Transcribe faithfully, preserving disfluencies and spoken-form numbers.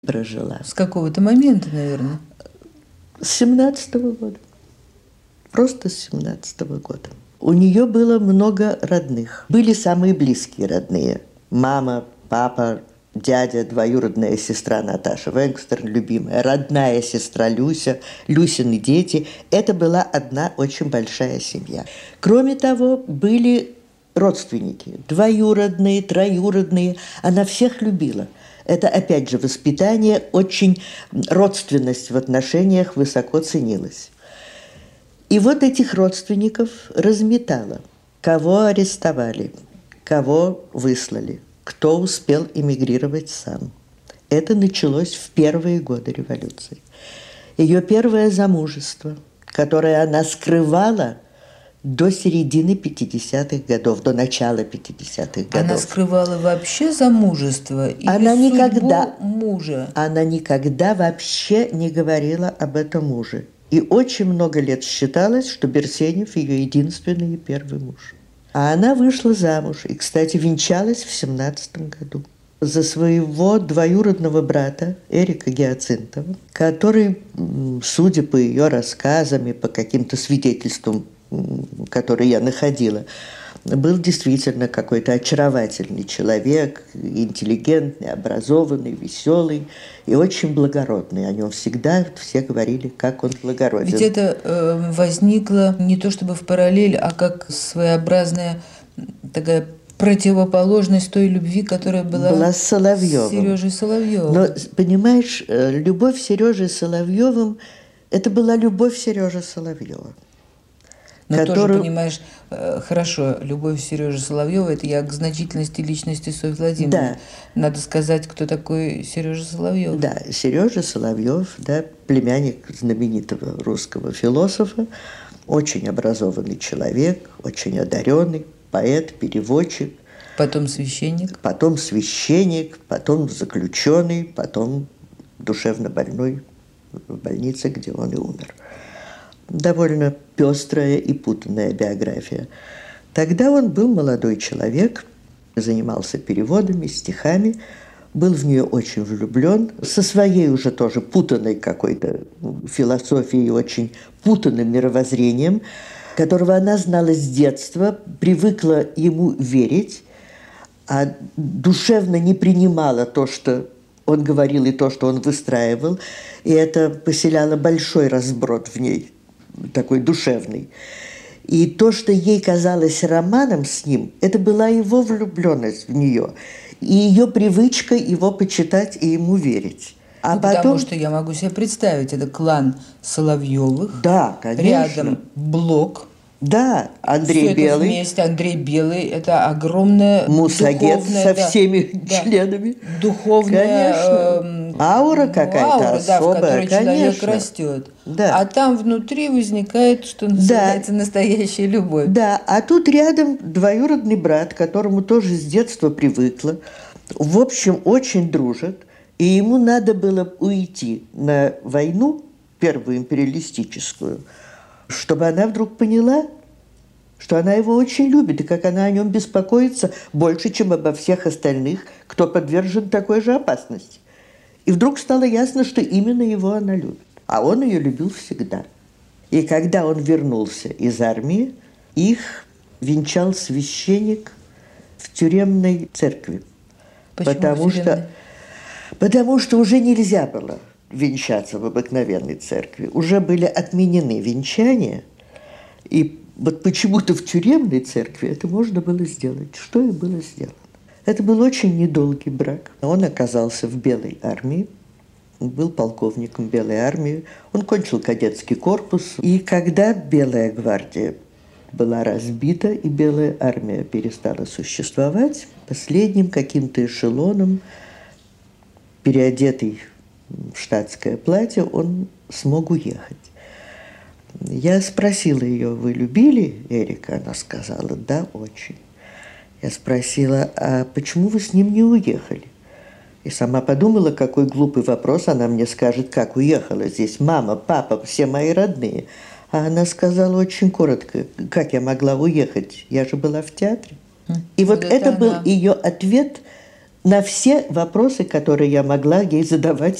прожила. С какого-то момента, наверное? С семнадцатого года. Просто с семнадцатого года. У нее было много родных. Были самые близкие родные. Мама, папа, дядя, двоюродная сестра Наташа Венгстерн, любимая, родная сестра Люся, Люсины дети. Это была одна очень большая семья. Кроме того, были родственники, двоюродные, троюродные. Она всех любила. Это, опять же, воспитание, очень родственность в отношениях высоко ценилась. И вот этих родственников разметало. Кого арестовали, кого выслали, кто успел эмигрировать сам. Это началось в первые годы революции. Ее первое замужество, которое она скрывала до середины пятидесятых годов, до начала пятидесятых годов. Она скрывала вообще замужество или она судьбу никогда, мужа? Она никогда вообще не говорила об этом муже. И очень много лет считалось, что Берсенев ее единственный и первый муж. А она вышла замуж и, кстати, венчалась в семнадцатом году за своего двоюродного брата Эрика Гиацинтова, который, судя по ее рассказам и по каким-то свидетельствам, которые я находила, был действительно какой-то очаровательный человек, интеллигентный, образованный, веселый и очень благородный. О нем всегда все говорили, как он благороден. Ведь это э, возникло не то чтобы в параллель, а как своеобразная такая противоположность той любви, которая была, была с Соловьевым. С Сережей Соловьевым. Но, понимаешь, любовь с Сережей Соловьевым – это была любовь Сережи Соловьева. Но которую... тоже, понимаешь, хорошо, любовь Сережи Соловьева, это я к значительности личности Софьи Владимировны. Да. Надо сказать, кто такой Сережа Соловьев. Да, Сережа Соловьев, да, племянник знаменитого русского философа, очень образованный человек, очень одаренный, поэт, переводчик. Потом священник. Потом священник, потом заключенный, потом душевно больной в больнице, где он и умер. Довольно пестрая и путанная биография. Тогда он был молодой человек, занимался переводами, стихами, был в нее очень влюблен, со своей уже тоже путанной какой-то философией, очень путанным мировоззрением, которого она знала с детства, привыкла ему верить, а душевно не принимала то, что он говорил, и то, что он выстраивал, и это поселяло большой разброд в ней, такой душевный. И то, что ей казалось романом с ним, это была его влюбленность в нее и ее привычка его почитать и ему верить. А ну, потом... Потому что я могу себе представить, это клан Соловьевых. Да, конечно. Рядом Блок. Да, Андрей Все Белый. Это вместе Андрей Белый, это огромная Мусагет со да, всеми да, членами. Духовная э, аура какая-то аура, особая, да, в которой конечно. человек растет. Да. А там внутри возникает, что называется, да. настоящая любовь. Да, а тут рядом двоюродный брат, к которому тоже с детства привыкла. В общем, очень дружат. И ему надо было уйти на войну, первую империалистическую, чтобы она вдруг поняла, что она его очень любит, и как она о нем беспокоится больше, чем обо всех остальных, кто подвержен такой же опасности. И вдруг стало ясно, что именно его она любит. А он ее любил всегда. И когда он вернулся из армии, их венчал священник в тюремной церкви. Почему потому, что, потому что уже нельзя было венчаться в обыкновенной церкви. Уже были отменены венчания, и вот почему-то в тюремной церкви это можно было сделать, что и было сделано. Это был очень недолгий брак. Он оказался в Белой армии, был полковником Белой армии, он кончил кадетский корпус. И когда Белая гвардия была разбита и Белая армия перестала существовать, последним каким-то эшелоном, переодетый в штатское платье, он смог уехать. Я спросила ее: вы любили Эрика? Она сказала: да, очень. Я спросила: а почему вы с ним не уехали? И сама подумала, какой глупый вопрос она мне скажет, как уехала. Здесь мама, папа, все мои родные. А она сказала очень коротко: как я могла уехать? Я же была в театре. И вот, вот это, это был она... ее ответ на все вопросы, которые я могла ей задавать